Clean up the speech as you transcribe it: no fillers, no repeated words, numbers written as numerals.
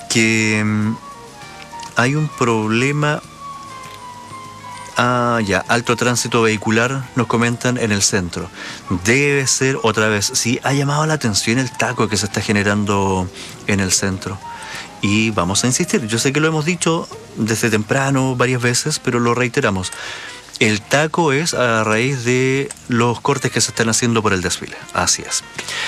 que hay un problema. Ya, alto tránsito vehicular, nos comentan, en el centro. Debe ser otra vez. Sí, ha llamado la atención el taco que se está generando en el centro. Y vamos a insistir. Yo sé que lo hemos dicho desde temprano varias veces, pero lo reiteramos. El taco es a raíz de los cortes que se están haciendo por el desfile. Así es.